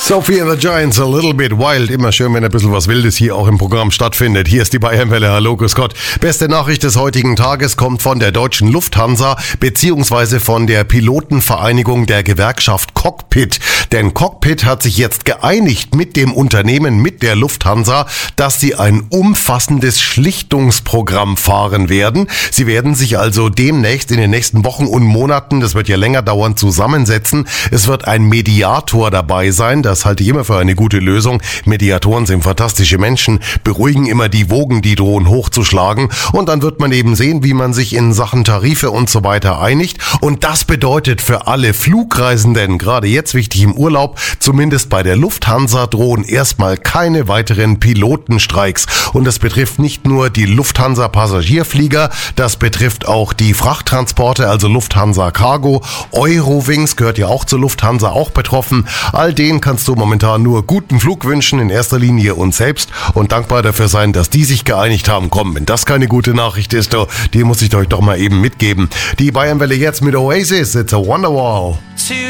Sophie and the Giants, a little bit wild. Immer schön, wenn ein bisschen was Wildes hier auch im Programm stattfindet. Hier ist die Bayernwelle. Hallo, grüß Gott. Beste Nachricht des heutigen Tages kommt von der deutschen Lufthansa beziehungsweise von der Pilotenvereinigung der Gewerkschaft Cockpit. Denn Cockpit hat sich jetzt geeinigt mit dem Unternehmen, mit der Lufthansa, dass sie ein umfassendes Schlichtungsprogramm fahren werden. Sie werden sich also demnächst in den nächsten Wochen und Monaten, das wird ja länger dauern, zusammensetzen. Es wird ein Mediator dabei sein. Das halte ich immer für eine gute Lösung. Mediatoren sind fantastische Menschen, beruhigen immer die Wogen, die drohen hochzuschlagen. Und dann wird man eben sehen, wie man sich in Sachen Tarife und so weiter einigt. Und das bedeutet für alle Flugreisenden, gerade jetzt wichtig im Urlaub, zumindest bei der Lufthansa drohen erstmal keine weiteren Pilotenstreiks. Und das betrifft nicht nur die Lufthansa-Passagierflieger, das betrifft auch die Frachttransporte, also Lufthansa Cargo. Eurowings gehört ja auch zur Lufthansa, auch betroffen. All denen kannst du momentan nur guten Flug wünschen, in erster Linie uns selbst, und dankbar dafür sein, dass die sich geeinigt haben. Komm, wenn das keine gute Nachricht ist, die muss ich euch doch mal eben mitgeben. Die Bayernwelle jetzt mit Oasis, It's a Wonderwall.